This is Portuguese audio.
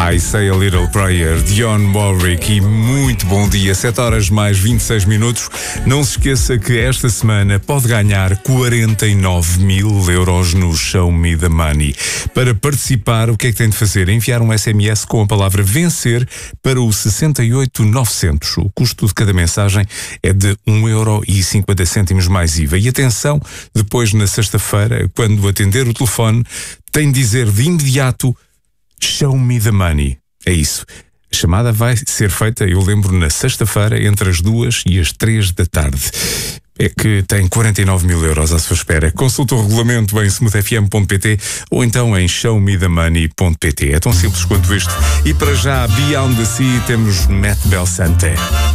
I Say a Little Prayer, Dionne Warwick, e muito bom dia, 7 horas mais 26 minutos. Não se esqueça que esta semana pode ganhar 49.000 euros no Show Me the Money. Para participar, o que é que tem de fazer? Enviar um SMS com a palavra vencer para o 68900. O custo de cada mensagem é de 1,50€ mais IVA. E atenção, depois na sexta-feira, quando atender o telefone, tem de dizer de imediato Show Me the Money. É isso. A chamada vai ser feita, eu lembro, na sexta-feira, entre as 2 e as 3 da tarde. É que tem 49.000 euros à sua espera. Consulta o regulamento em smoothfm.pt ou então em showmethemoney.pt. É tão simples quanto isto. E para já, Beyond the Sea, temos Matt Belsante.